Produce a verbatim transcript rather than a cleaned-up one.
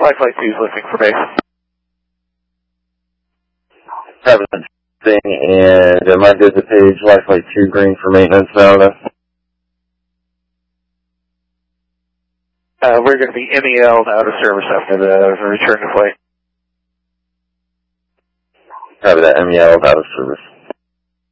Life Flight two is lifting for base. Copy that thing, and am I good to page Life Flight two green for maintenance now then? Uh, we're going to be M E L'd out of service after the return to flight. Copy that, M E L out of service.